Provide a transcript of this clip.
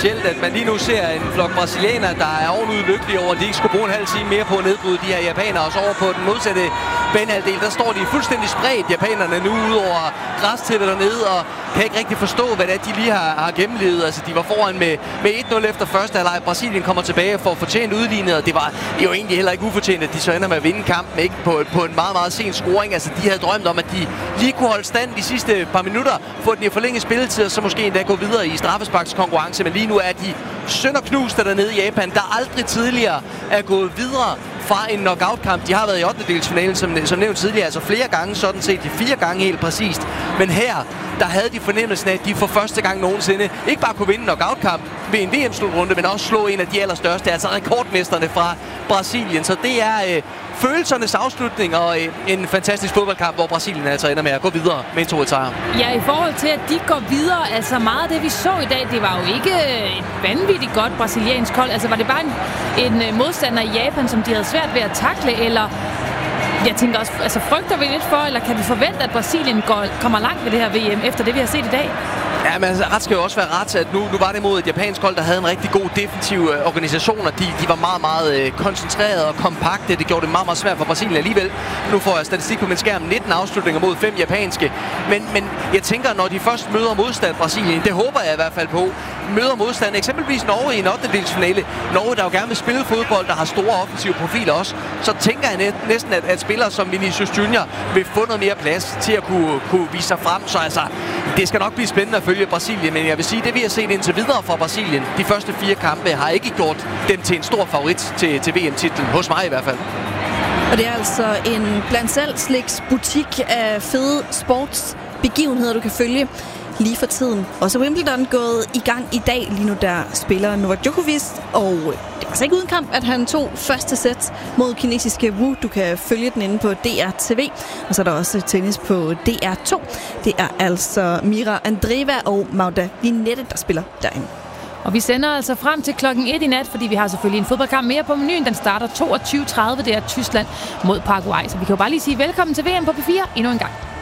specielt, at man lige nu ser en flok brasilianere, der er ovenud lykkelige over, at de ikke skulle bruge en halv time mere på at nedbryde de her japanere. Og så over på den modsatte banehalvdel, der står de fuldstændig spredt, japanerne, nu ud over græstæppet dernede, og kan ikke rigtig forstå, hvad det er, de lige har gennemlevet. Altså, de var foran med 1-0 efter første halvleg. Brasilien kommer tilbage for fortjent udlignet, og det var jo egentlig heller ikke ufortjent, at de så ender med at vinde kampen, ikke på en meget, meget sen scoring. Altså, de havde drømt om, at de lige kunne holde stand de sidste par minutter, få den i forlænget spilletid, og så måske endda gå videre i straffesparkskonkurrence. Men lige nu er de sønderknuste dernede i Japan, der aldrig tidligere er gået videre fra en knockout-kamp. De har været i 8. som nævnt tidligere, altså flere gange, sådan set de 4 gange helt præcist. Men her, der havde de fornemmelsen af, at de for første gang nogensinde ikke bare kunne vinde en knockout-kamp ved en VM-slutrunde, men også slå en af de allerstørste, altså rekordmesterne fra Brasilien. Så det er følelsernes afslutning og en fantastisk fodboldkamp, hvor Brasilien altså ender med at gå videre med en 2-1-sejr. Ja, i forhold til, at de går videre, altså meget af det, vi så i dag, det var jo ikke et vanvittigt godt brasiliansk hold. Altså var det bare en modstander i Japan, som de havde svært ved at takle, eller jeg tænker også, altså frygter vi lidt for, eller kan vi forvente, at Brasilien kommer langt ved det her VM, efter det, vi har set i dag? Ja, men altså, ret skal jo også være ret, at nu var det mod et japansk hold, der havde en rigtig god defensiv organisation, og de var meget, meget koncentrerede og kompakte. Det gjorde det meget, meget svært for Brasilien alligevel. Nu får jeg statistik på min skærm. 19 afslutninger mod 5 japanske. Men jeg tænker, når de først møder modstand Brasilien, det håber jeg i hvert fald på, møder modstand, eksempelvis Norge i en 8-delsfinale. Norge, der jo gerne vil spille fodbold, der har store offensive profiler også, så tænker jeg næsten, at spillere som Vinicius Junior vil få noget mere plads til at kunne vise sig frem. Så altså, det skal nok blive spændende at følge Brasilien, men jeg vil sige, det vi har set indtil videre fra Brasilien, de første 4 kampe, har ikke gjort dem til en stor favorit til VM-titlen, hos mig i hvert fald. Og det er altså en blandt selv sliks butik af fede sportsbegivenheder, du kan følge lige for tiden. Og så Wimbledon gået i gang i dag. Lige nu der spiller Novak Djokovic, og det var så ikke uden kamp, at han tog første sæt mod kinesiske Wu. Du kan følge den inde på DR TV. Og så er der også tennis på DR2. Det er altså Mira Andreeva og Magda Linette, der spiller derinde. Og vi sender altså frem til klokken 1 i nat, fordi vi har selvfølgelig en fodboldkamp mere på menuen. Den starter 22:30. Det er Tyskland mod Paraguay. Så vi kan jo bare lige sige velkommen til VM på P4 endnu en gang.